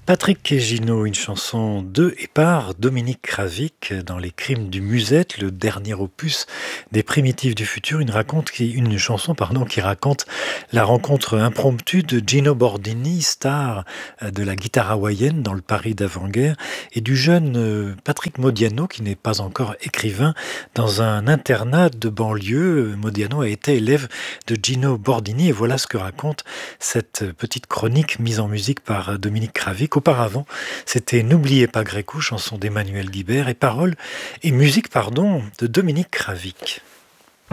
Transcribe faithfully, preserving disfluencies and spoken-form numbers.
Patrick Quégino, une chanson de et par Dominique Cravic dans Les Crimes du Musette, le dernier opus des Primitifs du Futur, une, raconte qui, une chanson pardon, qui raconte la rencontre impromptue de Gino Bordini, star de la guitare hawaïenne dans le Paris d'avant-guerre, et du jeune euh, Patrick Modiano, qui n'est pas encore écrivain, dans un internat de banlieue. Modiano a été élève de Gino Bordini, et voilà ce que raconte cette petite chronique mise en musique par Dominique Cravic. Auparavant, c'était N'oubliez pas Gréco, chanson d'Emmanuel Guibert, et paroles et musique, pardon, de Dominique Cravic.